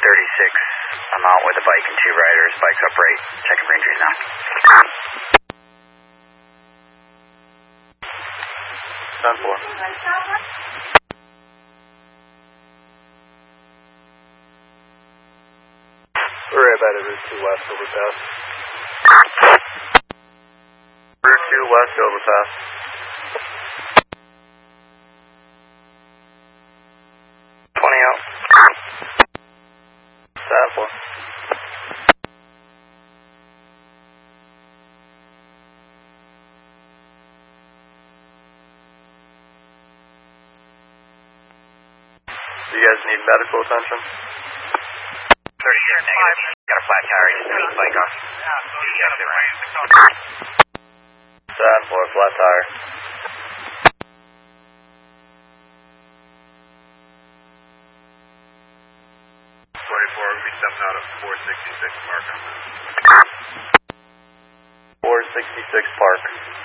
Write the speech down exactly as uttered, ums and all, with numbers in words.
thirty-six. I'm out with a bike and two riders. Bike's upright. Checking for injuries now. ten four. We're right by the Route two West overpass. Route two West overpass. twenty out. ten four. Do you guys need medical attention? thirty-six negative. Got a flat tire. Just beat bike off. ten four, flat tire. twenty-four, we'll be stepping out of four sixty-six Park on this. four sixty-six Park.